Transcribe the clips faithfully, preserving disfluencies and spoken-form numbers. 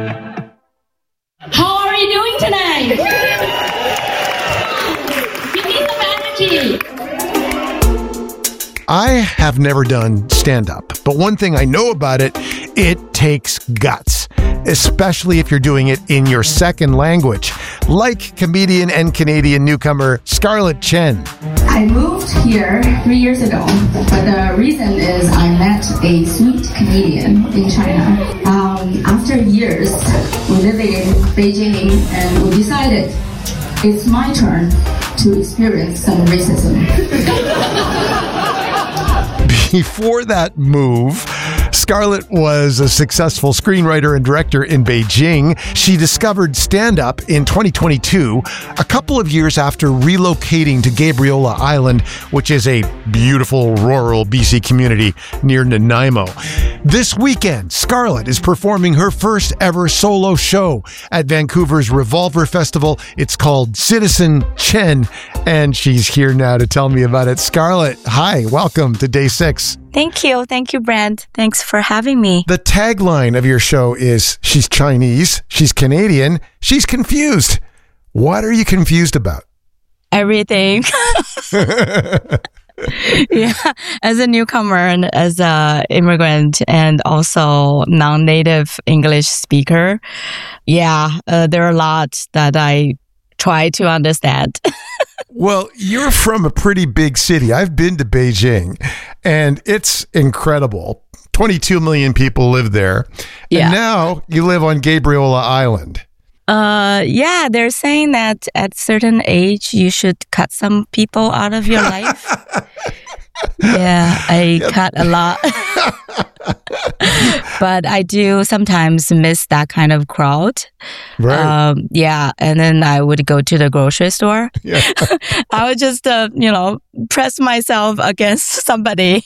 How are you doing tonight? You need some energy. I have never done stand-up, but one thing I know about it, it takes guts, especially if you're doing it in your second language, like comedian and Canadian newcomer Scarlett Chen. I moved here three years ago, but the reason is I met a sweet Canadian in China. Um, after years, we lived in Beijing and we decided it's my turn to experience some racism. Before that move, Scarlett was a successful screenwriter and director in Beijing. She discovered stand-up in twenty twenty-two, a couple of years after relocating to Gabriola Island, which is a beautiful rural B C community near Nanaimo. This weekend, Scarlett is performing her first ever solo show at Vancouver's Revolver Festival. It's called Citizen Chen, and she's here now to tell me about it. Scarlett, hi, welcome to day six. Thank you. Thank you, Brent. Thanks for having me. The tagline of your show is, she's Chinese, she's Canadian, she's confused. What are you confused about? Everything. Yeah, as a newcomer and as a immigrant and also non-native English speaker, yeah, uh, there are a lot that I try to understand. Well, you're from a pretty big city. I've been to Beijing, and it's incredible. twenty-two million people live there. Yeah. And now you live on Gabriola Island. Uh, yeah, they're saying that at certain age, you should cut some people out of your life. Yeah, I yep. cut a lot. But I do sometimes miss that kind of crowd. Right. Um, yeah, and then I would go to the grocery store. Yeah. I would just, uh, you know, press myself against somebody.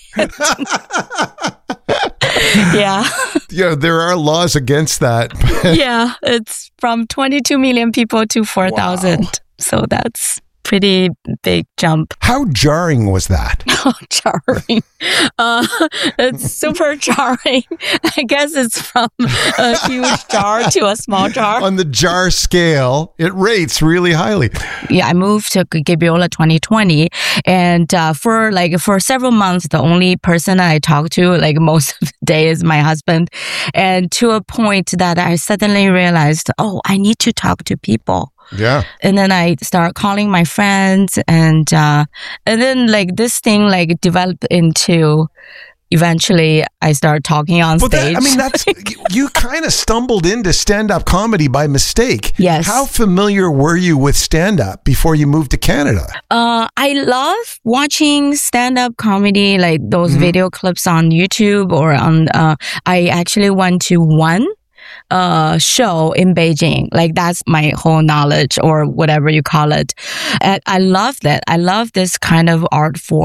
Yeah. Yeah, there are laws against that. Yeah, it's from twenty-two million people to four thousand. Wow. So that's pretty big jump. How jarring was that? Oh, jarring. Uh, it's super jarring. I guess it's from a huge jar to a small jar. On the jar scale, it rates really highly. Yeah, I moved to Gabriola twenty twenty, and uh, for like for several months, the only person I talk to, like most of the day, is my husband. And to a point that I suddenly realized, oh, I need to talk to people. Yeah. And then I start calling my friends, and uh, and then like this thing like developed into. Eventually, I start talking on well, stage. That, I mean, that's you kind of stumbled into stand-up comedy by mistake. Yes. How familiar were you with stand-up before you moved to Canada? Uh, I love watching stand-up comedy, like those mm-hmm. video clips on YouTube or on. Uh, I actually went to one. Uh, show in Beijing. Like that's my whole knowledge or whatever you call it. And I love that. I love this kind of art form.